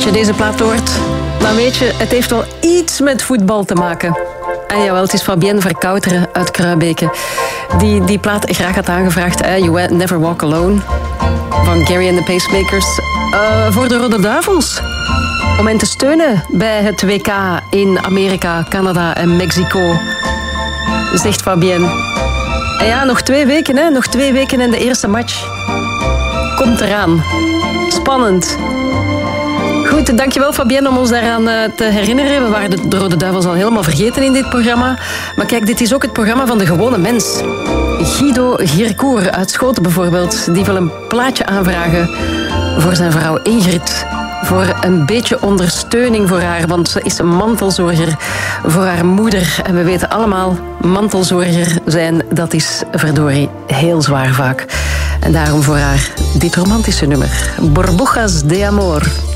je deze plaat hoort, dan weet je, het heeft wel iets met voetbal te maken. En jawel, het is Fabienne Verkouteren uit Kruibeke die plaat graag had aangevraagd. You Never Walk Alone van Gary and the Pacemakers voor de Rode Duivels. Om hen te steunen bij het WK in Amerika, Canada en Mexico, zegt Fabienne. En ja, nog 2 weken, hè? Nog 2 weken en de eerste match komt eraan. Spannend. Goed, dankjewel Fabienne om ons daaraan te herinneren. We waren de Rode Duivels al helemaal vergeten in dit programma. Maar kijk, dit is ook het programma van de gewone mens. Guido Gierkoer uit Schoten bijvoorbeeld, die wil een plaatje aanvragen voor zijn vrouw Ingrid. Voor een beetje ondersteuning voor haar, want ze is een mantelzorger voor haar moeder. En we weten allemaal, mantelzorger zijn, dat is verdorie heel zwaar vaak. En daarom voor haar dit romantische nummer. Burbujas de Amor.